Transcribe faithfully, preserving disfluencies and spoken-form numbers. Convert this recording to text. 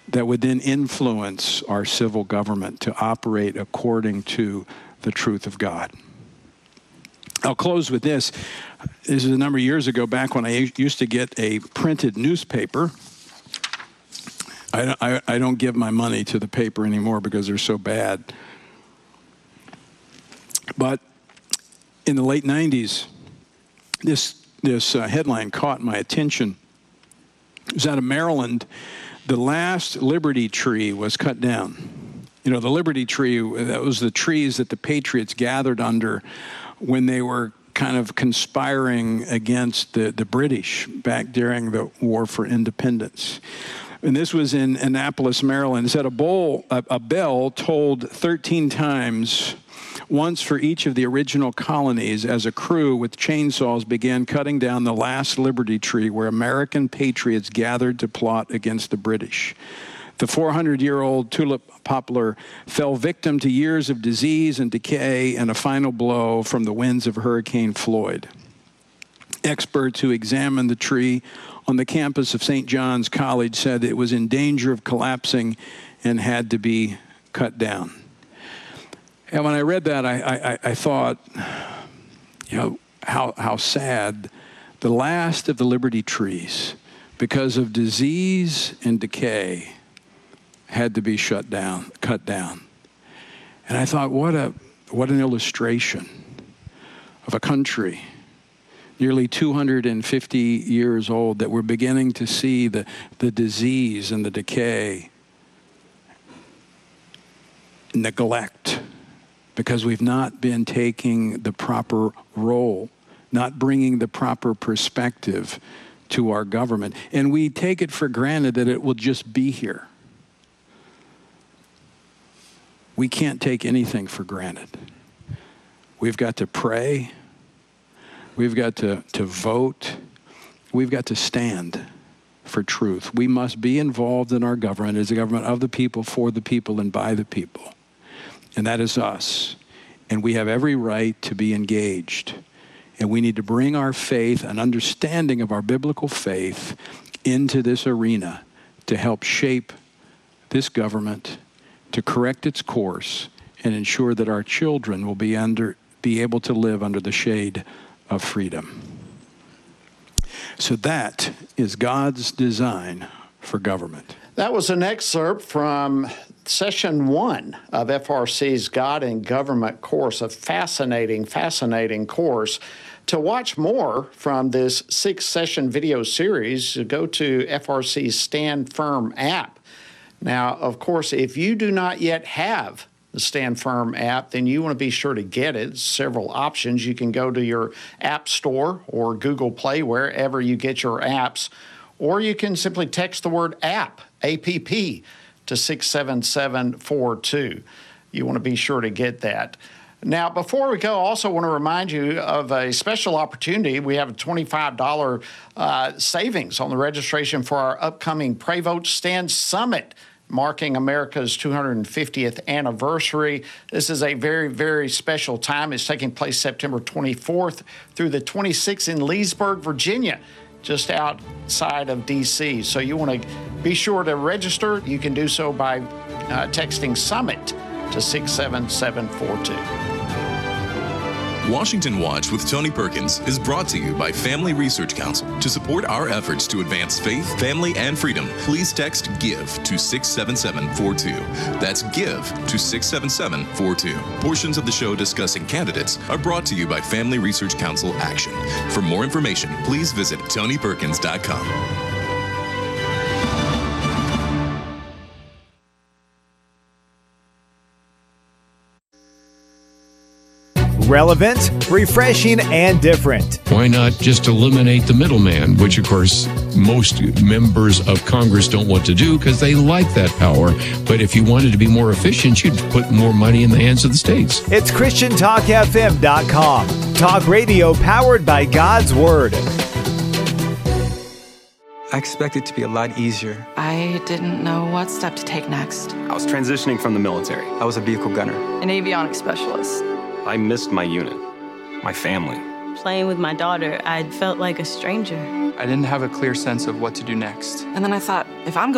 that would then influence our civil government to operate according to the truth of God. I'll close with this. This is a number of years ago, back when I used to get a printed newspaper. I don't, I, I don't give my money to the paper anymore because they're so bad. But in the late nineties, this, this uh, headline caught my attention. It was out of Maryland. The last Liberty tree was cut down. You know, the Liberty tree, that was the trees that the Patriots gathered under when they were kind of conspiring against the, the British back during the War for Independence. And this was in Annapolis, Maryland. It said a, bowl, a, a bell tolled thirteen times, once for each of the original colonies, as a crew with chainsaws began cutting down the last Liberty tree where American patriots gathered to plot against the British. The four hundred year old tulip poplar fell victim to years of disease and decay and a final blow from the winds of Hurricane Floyd. Experts who examined the tree on the campus of Saint John's College said it was in danger of collapsing and had to be cut down. And when I read that, I, I, I thought, you know, how, how sad the last of the Liberty trees, because of disease and decay, had to be shut down, cut down. And I thought, what a what an illustration of a country nearly two hundred fifty years old, that we're beginning to see the, the disease and the decay, neglect, because we've not been taking the proper role, not bringing the proper perspective to our government. And we take it for granted that it will just be here. We can't take anything for granted. We've got to pray. We've got to, to vote. We've got to stand for truth. We must be involved in our government as a government of the people, for the people, and by the people. And that is us. And we have every right to be engaged. And we need to bring our faith, an understanding of our biblical faith, into this arena to help shape this government, to correct its course, and ensure that our children will be under, be able to live under the shade of freedom. So that is God's design for government. That was an excerpt from session one of F R C's God and Government course, a fascinating, fascinating course. To watch more from this six-session video series, go to F R C's Stand Firm app. Now, of course, if you do not yet have the Stand Firm app, then you want to be sure to get it. Several options. You can go to your App Store or Google Play, wherever you get your apps, or you can simply text the word app, A P P, to six seven seven four two. You want to be sure to get that. Now, before we go, I also want to remind you of a special opportunity. We have a twenty-five dollars uh, savings on the registration for our upcoming Pray Vote Stand Summit, marking America's two hundred fiftieth anniversary. This is a very, very special time. It's taking place September twenty-fourth through the twenty-sixth in Leesburg, Virginia, just outside of D C. So you want to be sure to register. You can do so by uh, texting SUMMIT to six seven seven four two. Washington Watch with Tony Perkins is brought to you by Family Research Council. To support our efforts to advance faith, family, and freedom, please text GIVE to six seven seven four two. That's GIVE to six seven seven four two. Portions of the show discussing candidates are brought to you by Family Research Council Action. For more information, please visit tony perkins dot com. Relevant, refreshing, and different. Why not just eliminate the middleman, which, of course, most members of Congress don't want to do because they like that power. But if you wanted to be more efficient, you'd put more money in the hands of the states. It's Christian Talk F M dot com. Talk radio powered by God's Word. I expected it to be a lot easier. I didn't know what step to take next. I was transitioning from the military. I was a vehicle gunner. An avionics specialist. I missed my unit, my family. Playing with my daughter, I felt like a stranger. I didn't have a clear sense of what to do next. And then I thought, if I'm